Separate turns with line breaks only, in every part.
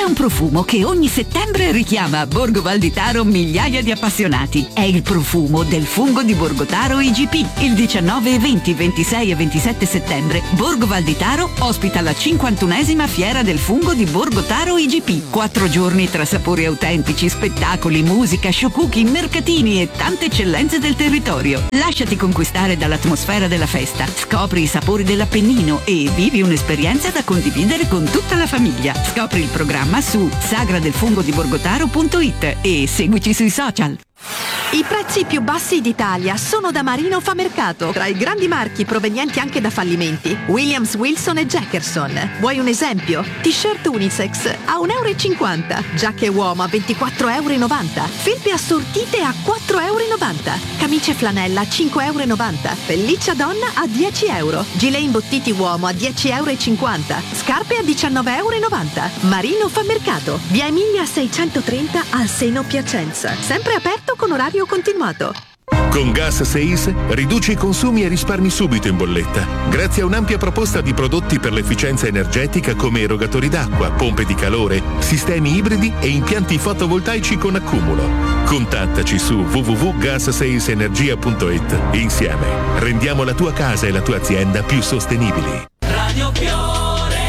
un profumo che ogni settembre richiama a Borgo Valditaro migliaia di appassionati. È il profumo del fungo di Borgotaro IGP. Il 19, 20, 26 e 27 settembre Borgo Valditaro ospita la 51esima fiera del fungo di Borgotaro IGP. 4 giorni tra sapori autentici, spettacoli, musica, show cooking, mercatini e tante eccellenze del territorio. Lasciati conquistare dall'atmosfera della festa, scopri i sapori dell'Appennino e vivi un'esperienza da condividere con tutta la famiglia. Scopri il programma su sagradelfungodiborgotaro.it e seguici sui social.
I prezzi più bassi d'Italia sono da Marino Famercato. Tra i grandi marchi provenienti anche da fallimenti, Williams, Wilson e Jackerson. Vuoi un esempio? T-shirt unisex a €1,50 €, giacche uomo a €24,90 €, felpe assortite a €4,90 €, camicie flanella a €5,90 €, pelliccia donna a €10 €, gilet imbottiti uomo a €10,50 €, scarpe a €19,90 €. Marino Famercato, via Emilia 630 al Seno Piacenza. Sempre aperto con orario continuato.
Con Gas 6 riduci i consumi e risparmi subito in bolletta, grazie a un'ampia proposta di prodotti per l'efficienza energetica come erogatori d'acqua, pompe di calore, sistemi ibridi e impianti fotovoltaici con accumulo. Contattaci su www.gas6energia.it. Insieme rendiamo la tua casa e la tua azienda più sostenibili.
Radio Fiore.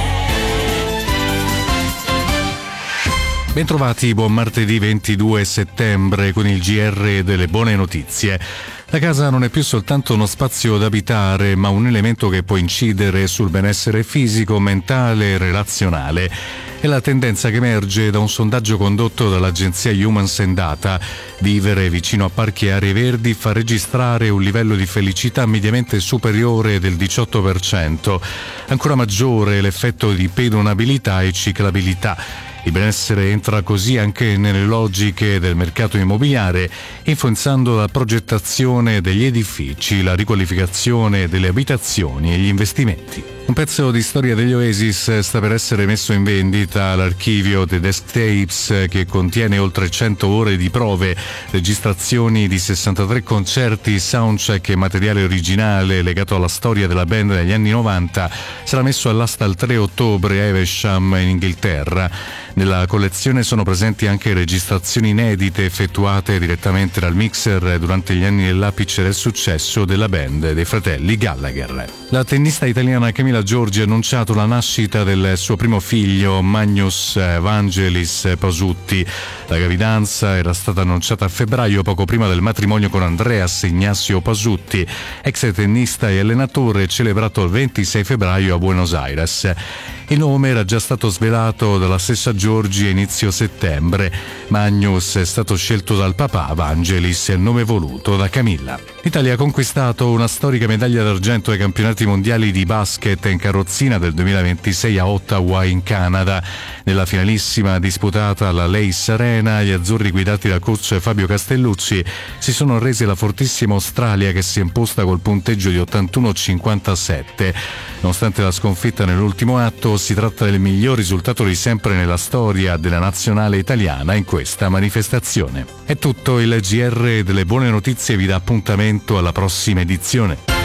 Bentrovati, buon martedì 22 settembre con il GR delle buone notizie. La casa non è più soltanto uno spazio da abitare, ma un elemento che può incidere sul benessere fisico, mentale e relazionale. È la tendenza che emerge da un sondaggio condotto dall'agenzia Humans and Data. Vivere vicino a parchi e aree verdi fa registrare un livello di felicità mediamente superiore del 18%. Ancora maggiore l'effetto di pedonabilità e ciclabilità. Il benessere entra così anche nelle logiche del mercato immobiliare, influenzando la progettazione degli edifici, la riqualificazione delle abitazioni e gli investimenti. Un pezzo di storia degli Oasis sta per essere messo in vendita all'archivio The Desk Tapes, che contiene oltre 100 ore di prove, registrazioni di 63 concerti, soundcheck e materiale originale legato alla storia della band negli anni 90. Sarà messo all'asta il 3 ottobre a Evesham in Inghilterra. Nella collezione sono presenti anche registrazioni inedite effettuate direttamente dal mixer durante gli anni dell'apice del successo della band dei fratelli Gallagher. La tennista italiana Camila Giorgi ha annunciato la nascita del suo primo figlio, Magnus Vangelis Pasutti. La gravidanza era stata annunciata a febbraio, poco prima del matrimonio con Andreas Ignacio Pasutti, ex tennista e allenatore, celebrato il 26 febbraio a Buenos Aires. Il nome era già stato svelato dalla stessa Giorgi a inizio settembre. Magnus è stato scelto dal papà, Vangelis è il nome voluto da Camilla. L'Italia ha conquistato una storica medaglia d'argento ai campionati mondiali di basket in carrozzina del 2026 a Ottawa in Canada. Nella finalissima disputata alla Lace Arena, gli azzurri guidati dal coach Fabio Castellucci si sono resi alla fortissima Australia, che si è imposta col punteggio di 81-57. Nonostante la sconfitta nell'ultimo atto, si tratta del miglior risultato di sempre nella storia della nazionale italiana in questa manifestazione. È tutto, il GR delle buone notizie vi dà appuntamento alla prossima edizione.